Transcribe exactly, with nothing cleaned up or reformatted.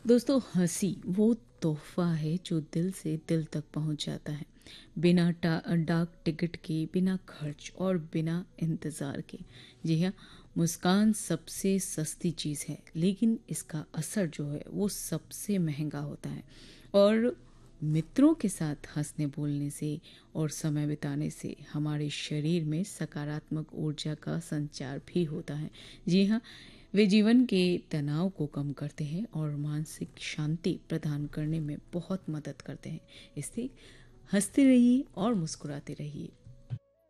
दोस्तों, हंसी वो तोहफा है जो दिल से दिल तक पहुंच जाता है। बिना टा- डाक टिकट के, बिना खर्च और बिना इंतज़ार के। जी हाँ, मुस्कान सबसे सस्ती चीज़ है, लेकिन इसका असर जो है वो सबसे महंगा होता है। और मित्रों के साथ हंसने बोलने से और समय बिताने से हमारे शरीर में सकारात्मक ऊर्जा का संचार भी होता है। जी हाँ, वे जीवन के तनाव को कम करते हैं और मानसिक शांति प्रदान करने में बहुत मदद करते हैं। इसलिए हंसते रहिए और मुस्कुराते रहिए।